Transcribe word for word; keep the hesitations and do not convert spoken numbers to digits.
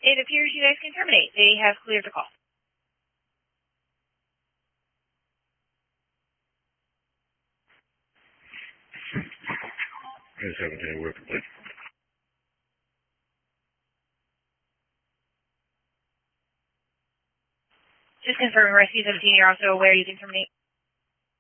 It appears you guys can terminate. They have cleared the call. seventeen, we're complete. Just confirming Rescue seventeen, you're also aware you can terminate.